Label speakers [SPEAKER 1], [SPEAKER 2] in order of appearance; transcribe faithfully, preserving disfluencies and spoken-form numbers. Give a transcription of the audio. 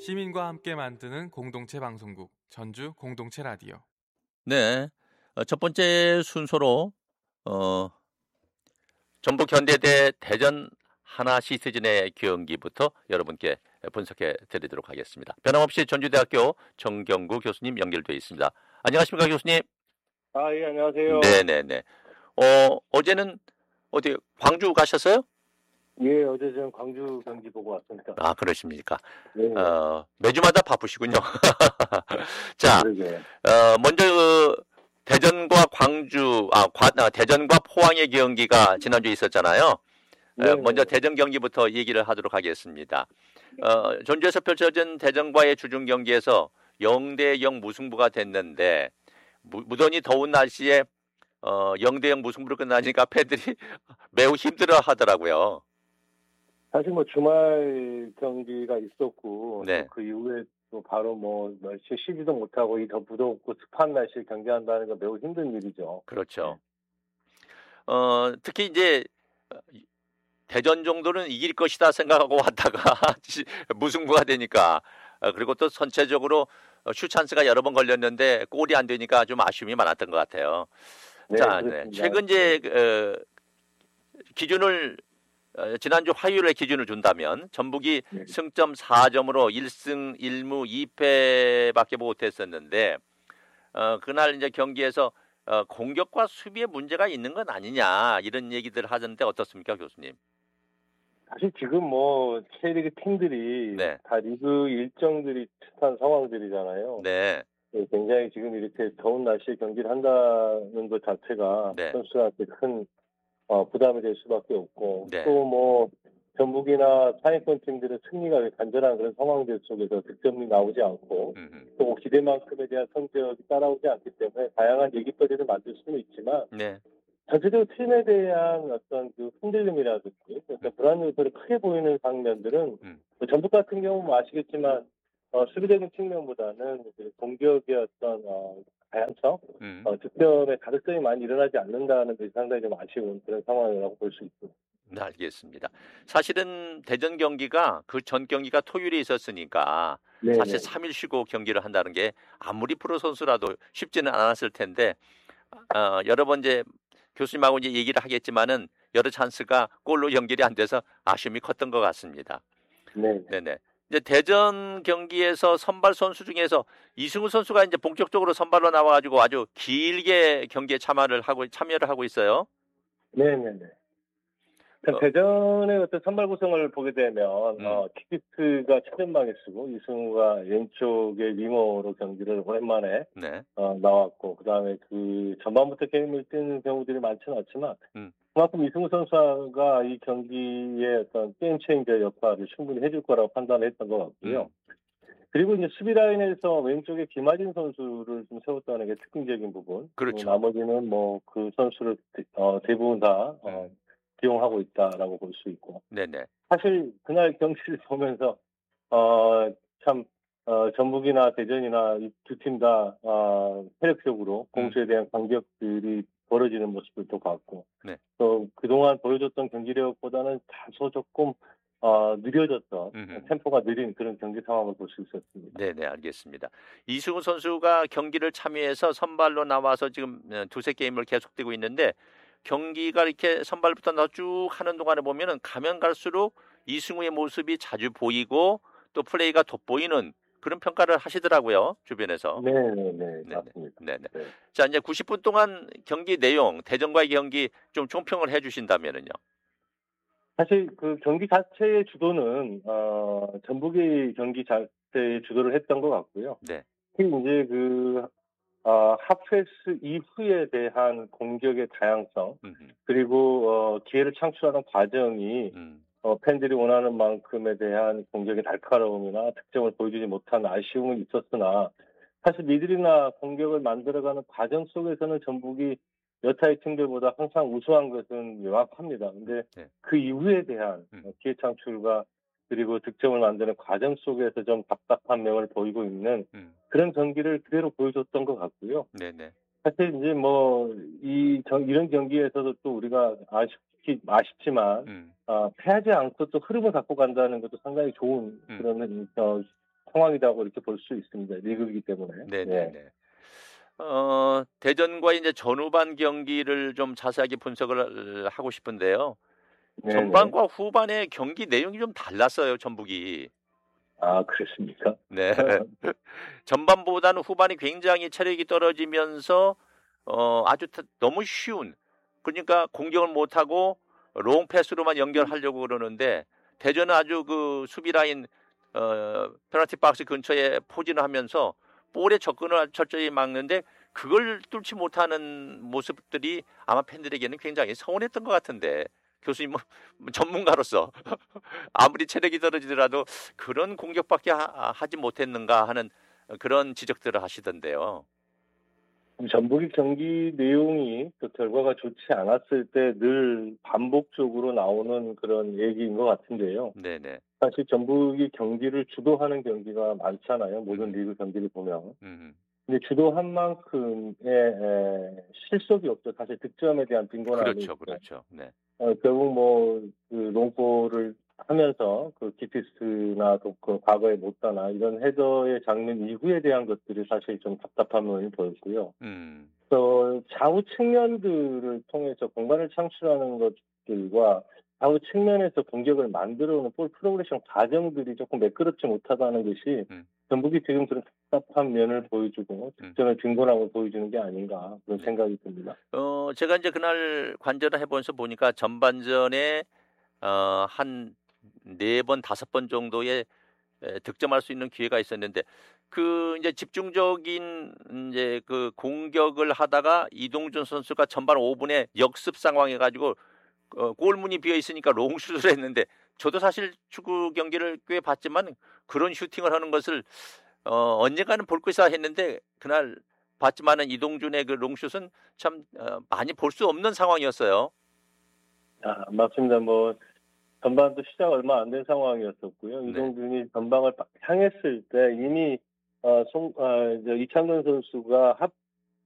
[SPEAKER 1] 시민과 함께 만드는 공동체 방송국 전주 공동체 라디오.
[SPEAKER 2] 네, 어, 첫 번째 순서로 어, 전북 현대대 대전 하나 시티즌의 경기부터 여러분께 분석해 드리도록 하겠습니다. 변함없이 전주대학교 정경구 교수님 연결되어 있습니다. 안녕하십니까 교수님?
[SPEAKER 3] 아, 예, 안녕하세요.
[SPEAKER 2] 네네네. 어, 어제는 어디 광주 가셨어요?
[SPEAKER 3] 예, 어제 전 광주 경기 보고 왔습니다.
[SPEAKER 2] 아, 그러십니까?
[SPEAKER 3] 네.
[SPEAKER 2] 어, 매주마다 바쁘시군요. 자,
[SPEAKER 3] 그러게요.
[SPEAKER 2] 어, 먼저 그 대전과 광주, 아, 과, 아, 대전과 포항의 경기가 지난주에 있었잖아요.
[SPEAKER 3] 네,
[SPEAKER 2] 어, 먼저
[SPEAKER 3] 네.
[SPEAKER 2] 대전 경기부터 얘기를 하도록 하겠습니다. 어, 전주에서 펼쳐진 대전과의 주중 경기에서 영 대 영 무승부가 됐는데 무, 무던히 더운 날씨에 어, 영 대 영 무승부로 끝나니까 팬들이 매우 힘들어 하더라고요.
[SPEAKER 3] 사실 뭐 주말 경기가 있었고,
[SPEAKER 2] 네.
[SPEAKER 3] 또 그 이후에 또 바로 뭐 날씨 쉬지도 못하고 이 더 무덥고 습한 날씨에 경기한다는 건 매우 힘든 일이죠.
[SPEAKER 2] 그렇죠. 어, 특히 이제 대전 정도는 이길 것이다 생각하고 왔다가 무승부가 되니까 어, 그리고 또 전체적으로 슛 찬스가 여러 번 걸렸는데 골이 안 되니까 좀 아쉬움이 많았던 것 같아요.
[SPEAKER 3] 네,
[SPEAKER 2] 자, 네.
[SPEAKER 3] 그렇습니다.
[SPEAKER 2] 최근 이제 어, 기준을 어, 지난주 화요일에 기준을 준다면 전북이
[SPEAKER 3] 네.
[SPEAKER 2] 승점 사 점으로 일 승 일 무 이 패밖에 못했었는데 어, 그날 이제 경기에서 어, 공격과 수비에 문제가 있는 건 아니냐 이런 얘기들 하던데 어떻습니까, 교수님?
[SPEAKER 3] 사실 지금 뭐 K리그 팀들이
[SPEAKER 2] 네.
[SPEAKER 3] 다 리그 일정들이 비슷한 상황들이잖아요.
[SPEAKER 2] 네,
[SPEAKER 3] 네, 굉장히 지금 이렇게 더운 날씨에 경기를 한다는 것 자체가
[SPEAKER 2] 네.
[SPEAKER 3] 선수한테 큰 어, 부담이 될 수밖에 없고,
[SPEAKER 2] 네.
[SPEAKER 3] 또 뭐, 전북이나 상위권 팀들은 승리가 간절한 그런 상황들 속에서 득점이 나오지 않고,
[SPEAKER 2] 음흠.
[SPEAKER 3] 또 기대만큼에 대한 성적이 따라오지 않기 때문에 다양한 얘기거리를 만들 수는 있지만,
[SPEAKER 2] 네,
[SPEAKER 3] 전체적으로 팀에 대한 어떤 그 흔들림이라든지, 어떤 불안 요소를 크게 보이는 장면들은,
[SPEAKER 2] 음.
[SPEAKER 3] 뭐 전북 같은 경우 뭐 아시겠지만, 어, 수비적인 측면보다는 그 공격의 어떤, 어, 다양성,
[SPEAKER 2] 음.
[SPEAKER 3] 어, 득점의 가득점이 많이 일어나지 않는다는 것이 상당히 좀 아쉬운 그런 상황이라고 볼 수 있습니다.
[SPEAKER 2] 네, 알겠습니다. 사실은 대전 경기가 그 전 경기가 토요일에 있었으니까
[SPEAKER 3] 네,
[SPEAKER 2] 사실
[SPEAKER 3] 네.
[SPEAKER 2] 삼 일 쉬고 경기를 한다는 게 아무리 프로 선수라도 쉽지는 않았을 텐데 어, 여러 번 이제 교수님하고 이제 얘기를 하겠지만은 여러 찬스가 골로 연결이 안 돼서 아쉬움이 컸던 것 같습니다.
[SPEAKER 3] 네.
[SPEAKER 2] 네네. 이제 대전 경기에서 선발 선수 중에서 이승우 선수가 이제 본격적으로 선발로 나와가지고 아주 길게 경기에 참여를 하고 참여를 하고 있어요.
[SPEAKER 3] 네, 네, 네.
[SPEAKER 2] 어.
[SPEAKER 3] 대전의 어떤 선발 구성을 보게 되면,
[SPEAKER 2] 음.
[SPEAKER 3] 어, 키키트가 최전방에 쓰고, 이승우가 왼쪽의 윙어로 경기를 오랜만에,
[SPEAKER 2] 네.
[SPEAKER 3] 어, 나왔고, 그 다음에 그 전반부터 게임을 뛰는 경우들이 많지는 않지만,
[SPEAKER 2] 음.
[SPEAKER 3] 그만큼 이승우 선수가 이 경기의 어떤 게임 체인저 역할을 충분히 해줄 거라고 판단을 했던 것 같고요.
[SPEAKER 2] 음.
[SPEAKER 3] 그리고 이제 수비 라인에서 왼쪽에 김하진 선수를 좀 세웠다는 게 특징적인 부분.
[SPEAKER 2] 그렇죠.
[SPEAKER 3] 어, 나머지는 뭐 그 선수를 대, 어, 대부분 다 어,
[SPEAKER 2] 음.
[SPEAKER 3] 기용하고 있다라고 볼 수 있고.
[SPEAKER 2] 네네.
[SPEAKER 3] 사실 그날 경기를 보면서 어, 참 어, 전북이나 대전이나 이 두 팀 다 어, 체력적으로 공수에 대한 간격들이 벌어지는 모습을 또 봤고,
[SPEAKER 2] 네.
[SPEAKER 3] 또 그동안 보여줬던 경기력보다는 다소 조금 어, 느려졌던
[SPEAKER 2] 음흠.
[SPEAKER 3] 템포가 느린 그런 경기 상황을 볼 수 있었습니다.
[SPEAKER 2] 네네, 알겠습니다. 이승우 선수가 경기를 참여해서 선발로 나와서 지금 어, 두세 게임을 계속되고 있는데 경기가 이렇게 선발부터 나쭉 하는 동안에 보면은 가면 갈수록 이승우의 모습이 자주 보이고 또 플레이가 돋보이는 그런 평가를 하시더라고요, 주변에서.
[SPEAKER 3] 네네네,
[SPEAKER 2] 네네.
[SPEAKER 3] 맞습니다.
[SPEAKER 2] 네네.
[SPEAKER 3] 네.
[SPEAKER 2] 자, 이제 구십 분 동안 경기 내용, 대전과의 경기 좀 총평을 해주신다면은요.
[SPEAKER 3] 사실 그 경기 자체의 주도는 어, 전북이 경기 자체의 주도를 했던 것 같고요.
[SPEAKER 2] 네.
[SPEAKER 3] 특히 이제 그 어, 핫패스 이후에 대한 공격의 다양성,
[SPEAKER 2] 음흠.
[SPEAKER 3] 그리고 어, 기회를 창출하는 과정이
[SPEAKER 2] 음.
[SPEAKER 3] 어, 팬들이 원하는 만큼에 대한 공격의 날카로움이나 득점을 보여주지 못한 아쉬움은 있었으나, 사실 미들이나 공격을 만들어가는 과정 속에서는 전북이 여타의 팀들보다 항상 우수한 것은 명확합니다. 근데
[SPEAKER 2] 네.
[SPEAKER 3] 그 이후에 대한
[SPEAKER 2] 음.
[SPEAKER 3] 기회 창출과 그리고 득점을 만드는 과정 속에서 좀 답답한 면을 보이고 있는
[SPEAKER 2] 음.
[SPEAKER 3] 그런 경기를 그대로 보여줬던 것 같고요.
[SPEAKER 2] 네네.
[SPEAKER 3] 사실 이제 뭐 이 이런 경기에서도 또 우리가 아쉽기 아쉽지만
[SPEAKER 2] 음.
[SPEAKER 3] 어, 패하지 않고 또 흐름을 갖고 간다는 것도 상당히 좋은
[SPEAKER 2] 음.
[SPEAKER 3] 그런 어, 상황이라고 이렇게 볼 수 있습니다. 리그이기 때문에.
[SPEAKER 2] 네네네.
[SPEAKER 3] 예.
[SPEAKER 2] 어, 대전과의 이제 전후반 경기를 좀 자세하게 분석을 하고 싶은데요.
[SPEAKER 3] 네네.
[SPEAKER 2] 전반과 후반의 경기 내용이 좀 달랐어요, 전북이.
[SPEAKER 3] 아, 그렇습니까?
[SPEAKER 2] 네. 전반보다는 후반이 굉장히 체력이 떨어지면서 어, 아주 타- 너무 쉬운, 그러니까 공격을 못하고 롱 패스로만 연결하려고 그러는데 대전은 아주 그 수비 라인 어, 페널티 박스 근처에 포진을 하면서 볼에 접근을 철저히 막는데 그걸 뚫지 못하는 모습들이 아마 팬들에게는 굉장히 서운했던 것 같은데 교수님 뭐 전문가로서 아무리 체력이 떨어지더라도 그런 공격밖에 하, 하지 못했는가 하는 그런 지적들을 하시던데요.
[SPEAKER 3] 전북이 경기 내용이 또 결과가 좋지 않았을 때 늘 반복적으로 나오는 그런 얘기인 것 같은데요.
[SPEAKER 2] 네네.
[SPEAKER 3] 사실 전북이 경기를 주도하는 경기가 많잖아요. 모든
[SPEAKER 2] 음.
[SPEAKER 3] 리그 경기를 보면.
[SPEAKER 2] 음,
[SPEAKER 3] 근데 주도한 만큼의 에, 실속이 없죠. 사실 득점에 대한 빈곤함이
[SPEAKER 2] 그렇죠,
[SPEAKER 3] 있고.
[SPEAKER 2] 그렇죠. 네.
[SPEAKER 3] 어, 결국 뭐, 그, 롱볼을 하면서, 그, 기피스나 또 그, 과거의 못다나, 이런 헤더의 장면 이후에 대한 것들이 사실 좀 답답함을 보였고요.
[SPEAKER 2] 음,
[SPEAKER 3] 또, 좌우 측면들을 통해서 공간을 창출하는 것들과, 좌우 측면에서 공격을 만들어오는 볼 프로그레션 과정들이 조금 매끄럽지 못하다는 것이,
[SPEAKER 2] 음,
[SPEAKER 3] 전북이 지금 그런 답답한 면을 보여주고,
[SPEAKER 2] 음.
[SPEAKER 3] 득점의 빈곤함을 보여주는 게 아닌가, 그런
[SPEAKER 2] 네.
[SPEAKER 3] 생각이 듭니다.
[SPEAKER 2] 어, 제가 이제 그날 관전을 해보면서 보니까 전반전에 어, 한 네 번, 다섯 번 정도의 에, 득점할 수 있는 기회가 있었는데 그 이제 집중적인 이제 그 공격을 하다가 이동준 선수가 전반 오 분에 역습 상황해 가지고 어, 골문이 비어 있으니까 롱슛을 했는데 저도 사실 축구 경기를 꽤 봤지만 그런 슈팅을 하는 것을 어, 언젠가는 볼 것이다 했는데 그날 봤지만은 이동준의 그 롱슛은 참 어, 많이 볼 수 없는 상황이었어요.
[SPEAKER 3] 아, 맞습니다. 뭐, 전반도 시작 얼마 안 된 상황이었었고요.
[SPEAKER 2] 네.
[SPEAKER 3] 이동준이 전방을 향했을 때 이미 어, 송, 어, 이제 이창근 선수가 합